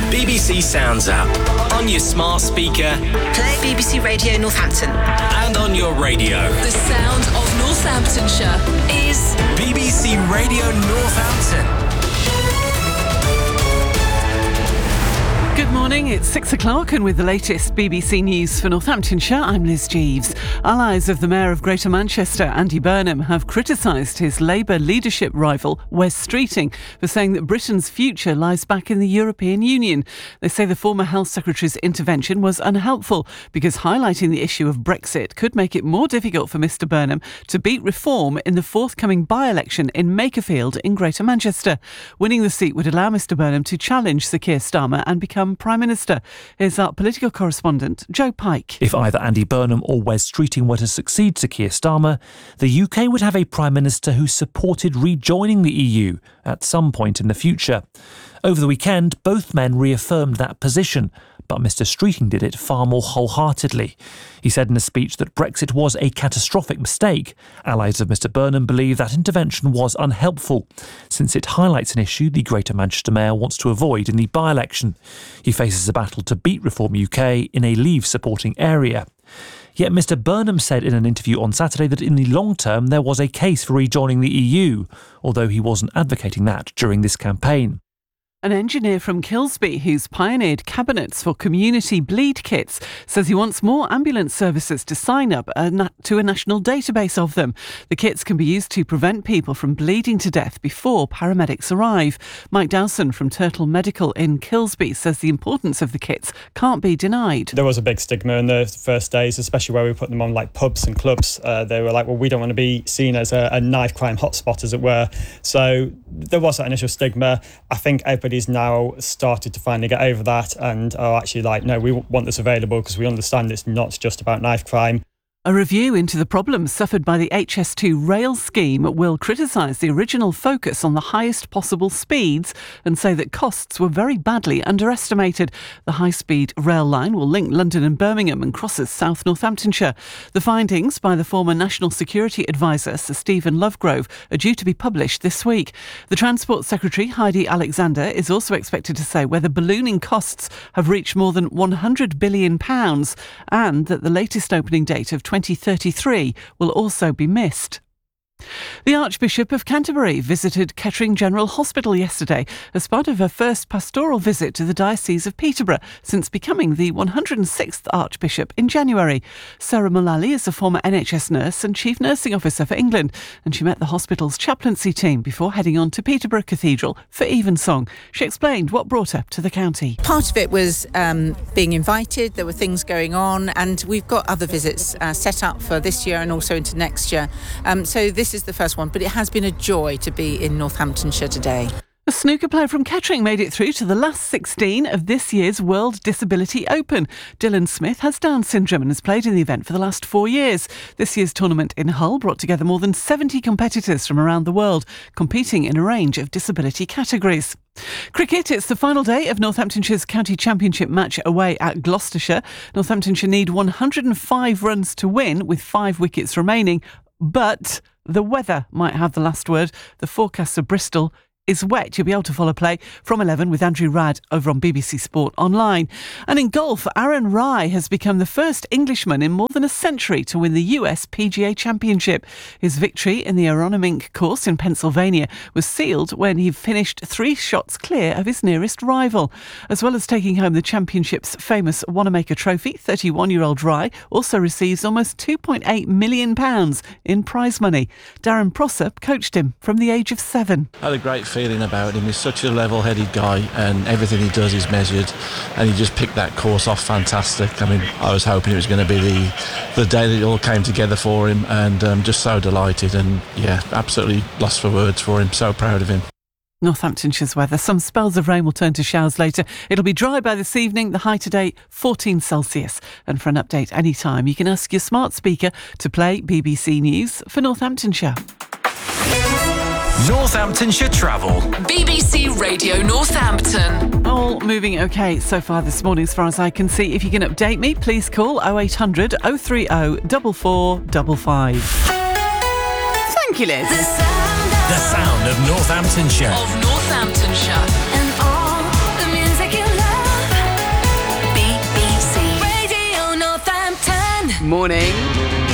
BBC Sounds app. On your smart speaker. Play BBC Radio Northampton. And on your radio. The sound of Northamptonshire is BBC Radio Northampton. Good morning, it's 6 o'clock and with the latest BBC News for Northamptonshire, I'm Liz Jeeves. Allies of the Mayor of Greater Manchester, Andy Burnham, have criticised his Labour leadership rival, Wes Streeting, for saying that Britain's future lies back in the European Union. They say the former Health Secretary's intervention was unhelpful because highlighting the issue of Brexit could make it more difficult for Mr Burnham to beat Reform in the forthcoming by-election in Makerfield in Greater Manchester. Winning the seat would allow Mr Burnham to challenge Sir Keir Starmer and become Prime Minister. Here's our political correspondent, Joe Pike. If either Andy Burnham or Wes Streeting were to succeed Sir Keir Starmer, the UK would have a Prime Minister who supported rejoining the EU at some point in the future. Over the weekend, both men reaffirmed that position, but Mr Streeting did it far more wholeheartedly. He said in a speech that Brexit was a catastrophic mistake. Allies of Mr Burnham believe that intervention was unhelpful, since it highlights an issue the Greater Manchester Mayor wants to avoid in the by-election. He faces a battle to beat Reform UK in a Leave-supporting area. Yet Mr Burnham said in an interview on Saturday that in the long term there was a case for rejoining the EU, although he wasn't advocating that during this campaign. An engineer from Kilsby who's pioneered cabinets for community bleed kits says he wants more ambulance services to sign up to a national database of them. The kits can be used to prevent people from bleeding to death before paramedics arrive. Mike Dowson from Turtle Medical in Kilsby says the importance of the kits can't be denied. There was a big stigma in the first days, especially where we put them on like pubs and clubs. They were like, well, we don't want to be seen as a knife crime hotspot, as it were. So there was that initial stigma. I think everybody's now started to finally get over that and are actually like, no, we want this available because we understand it's not just about knife crime. A review into the problems suffered by the HS2 rail scheme will criticise the original focus on the highest possible speeds and say that costs were very badly underestimated. The high-speed rail line will link London and Birmingham and crosses South Northamptonshire. The findings by the former National Security Advisor, Sir Stephen Lovegrove, are due to be published this week. The Transport Secretary, Heidi Alexander, is also expected to say whether ballooning costs have reached more than £100 billion and that the latest opening date of 2033 will also be missed. The Archbishop of Canterbury visited Kettering General Hospital yesterday as part of her first pastoral visit to the Diocese of Peterborough since becoming the 106th Archbishop in January. Sarah Mullally is a former NHS nurse and Chief Nursing Officer for England, and she met the hospital's chaplaincy team before heading on to Peterborough Cathedral for Evensong. She explained what brought her to the county. Part of it was being invited. There were things going on, and we've got other visits set up for this year and also into next year. So this is the first one, but it has been a joy to be in Northamptonshire today. A snooker player from Kettering made it through to the last 16 of this year's World Disability Open. Dylan Smith has Down syndrome and has played in the event for the last 4 years. This year's tournament in Hull brought together more than 70 competitors from around the world, competing in a range of disability categories. Cricket, it's the final day of Northamptonshire's County Championship match away at Gloucestershire. Northamptonshire need 105 runs to win with 5 wickets remaining, but the weather might have the last word. The forecast of Bristol is wet. You'll be able to follow play from 11 with Andrew Radd over on BBC Sport Online. And in golf, Aaron Rai has become the first Englishman in more than a century to win the US PGA Championship. His victory in the Aronimink course in Pennsylvania was sealed when he finished 3 shots clear of his nearest rival. As well as taking home the championship's famous Wanamaker Trophy, 31-year-old Rai also receives almost £2.8 million in prize money. Darren Prosser coached him from the age of 7. I had a great feeling about him. He's such a level-headed guy and everything he does is measured, and he just picked that course off fantastic. I mean, I was hoping it was going to be the day that it all came together for him, and just so delighted, and yeah, absolutely lost for words for him. So proud of him. Northamptonshire's weather. Some spells of rain will turn to showers later. It'll be dry by this evening. The high today, 14 Celsius. And for an update anytime, you can ask your smart speaker to play BBC News for Northamptonshire. Northamptonshire Travel. BBC Radio Northampton. All moving okay so far this morning as far as I can see. If you can update me, please call 0800 030 4455. Thank you, Liz. The sound of Northamptonshire. Of Northamptonshire. And all the music you love. Morning.